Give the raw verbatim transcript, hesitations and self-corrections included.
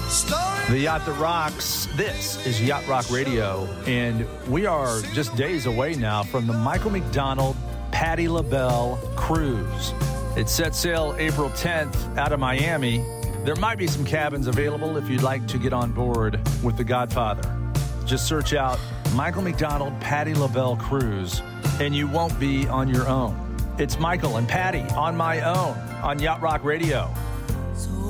The Yacht That Rocks. This is Yacht Rock Radio, and we are just days away now from the Michael McDonald Patti LaBelle cruise. It sets sail April tenth out of Miami. There might be some cabins available if you'd like to get on board with the Godfather. Just search out Michael McDonald Patti LaBelle cruise, and you won't be on your own. It's Michael and Patti on my own on Yacht Rock Radio.